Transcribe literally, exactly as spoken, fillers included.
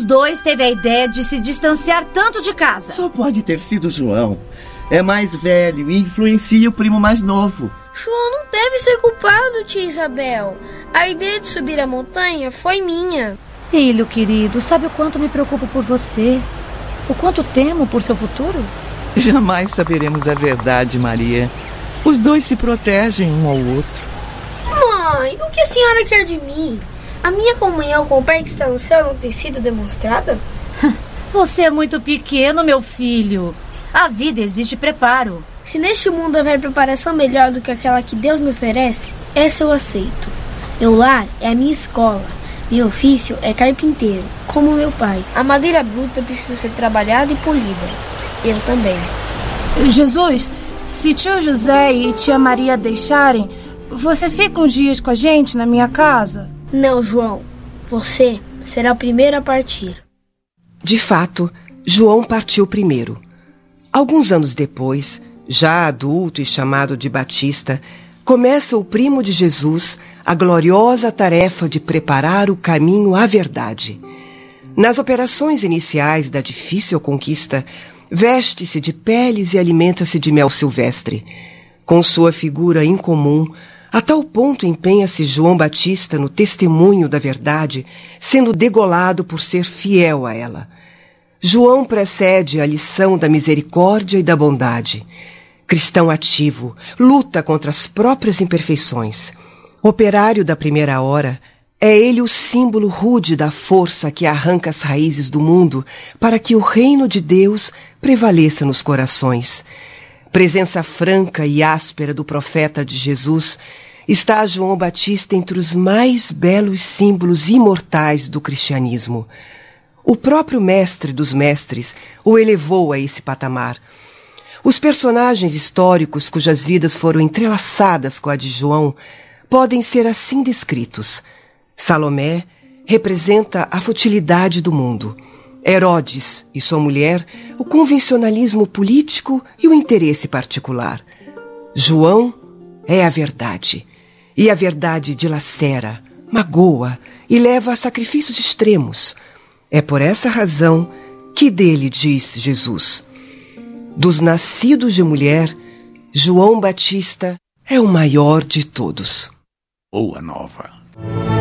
dos dois teve a ideia de se distanciar tanto de casa? Só pode ter sido João. É mais velho e influencia o primo mais novo. João não deve ser culpado, tia Isabel. A ideia de subir a montanha foi minha. Filho querido, sabe o quanto me preocupo por você? O quanto temo por seu futuro? Jamais saberemos a verdade, Maria. Os dois se protegem um ao outro. Mãe, o que a senhora quer de mim? A minha comunhão com o Pai que está no céu não tem sido demonstrada? Você é muito pequeno, meu filho. A vida exige preparo. Se neste mundo houver preparação melhor do que aquela que Deus me oferece, essa eu aceito. Meu lar é a minha escola. Meu ofício é carpinteiro, como meu pai. A madeira bruta precisa ser trabalhada e polida. Eu também. Jesus, se tio José e tia Maria deixarem, você fica uns dias com a gente na minha casa? Não, João. Você será o primeiro a partir. De fato, João partiu primeiro. Alguns anos depois, já adulto e chamado de Batista, começa o primo de Jesus a gloriosa tarefa de preparar o caminho à verdade. Nas operações iniciais da difícil conquista, veste-se de peles e alimenta-se de mel silvestre. Com sua figura incomum, a tal ponto empenha-se João Batista no testemunho da verdade, sendo degolado por ser fiel a ela. João precede a lição da misericórdia e da bondade. Cristão ativo, luta contra as próprias imperfeições. Operário da primeira hora, é ele o símbolo rude da força que arranca as raízes do mundo para que o reino de Deus prevaleça nos corações. Presença franca e áspera do profeta de Jesus, está João Batista entre os mais belos símbolos imortais do cristianismo. O próprio mestre dos mestres o elevou a esse patamar. Os personagens históricos cujas vidas foram entrelaçadas com a de João podem ser assim descritos. Salomé representa a futilidade do mundo. Herodes e sua mulher, o convencionalismo político e o interesse particular. João é a verdade. E a verdade dilacera, magoa e leva a sacrifícios extremos. É por essa razão que dele diz Jesus: dos nascidos de mulher, João Batista é o maior de todos. Boa nova.